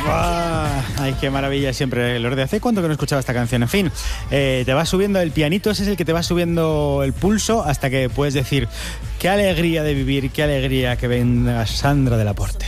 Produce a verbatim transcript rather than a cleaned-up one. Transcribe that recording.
Ah, ay, qué maravilla siempre, Lorde. ¿Hace cuánto que no escuchaba esta canción? En fin, eh, te va subiendo el pianito, ese es el que te va subiendo el pulso hasta que puedes decir qué alegría de vivir, qué alegría que venga Sandra del Aporte.